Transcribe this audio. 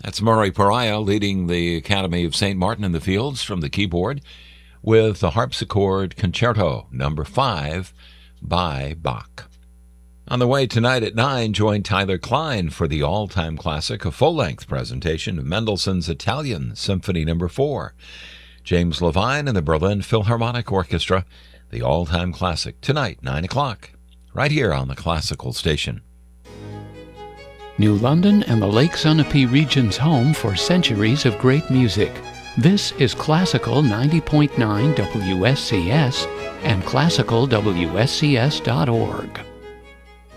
That's Murray Pariah leading the Academy of St. Martin in the Fields from the keyboard with the harpsichord Concerto No. 5 by Bach. On the way tonight at 9, join Tyler Klein for the all-time classic, a full-length presentation of Mendelssohn's Italian Symphony No. 4. James Levine and the Berlin Philharmonic Orchestra, the all-time classic, tonight, 9 o'clock, right here on the Classical Station. New London and the Lake Sunapee region's home for centuries of great music. This is Classical 90.9 WSCS and classicalwscs.org.